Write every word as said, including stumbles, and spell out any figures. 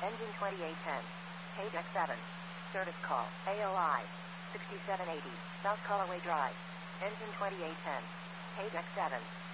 Engine twenty-eight ten. Page X seven. Service call. A O I. sixty-seven eighty. South Colloway Drive. Engine twenty-eight ten. Page X seven.